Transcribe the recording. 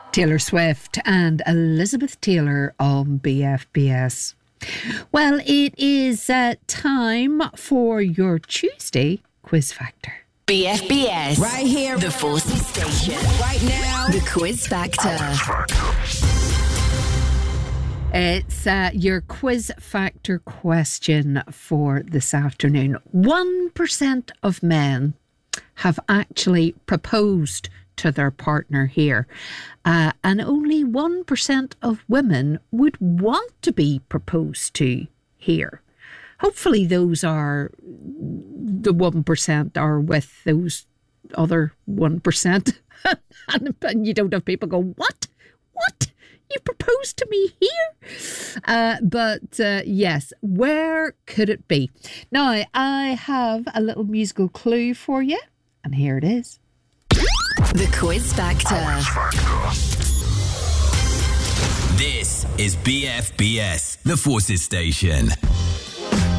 Taylor Swift and Elizabeth Taylor on BFBS. Well, it is time for your Tuesday Quiz Factor. BFBS. Right here. The Forces Station. Right now. The Quiz Factor. It's your Quiz Factor question for this afternoon. 1% of men have actually proposed to their partner here. And only 1% of women would want to be proposed to here. Hopefully those are the 1% are with those other 1%. and you don't have people go, what? You proposed to me here? But yes, where could it be? Now, I have a little musical clue for you. And here it is. The Quiz Factor. This is BFBS, the Forces Station.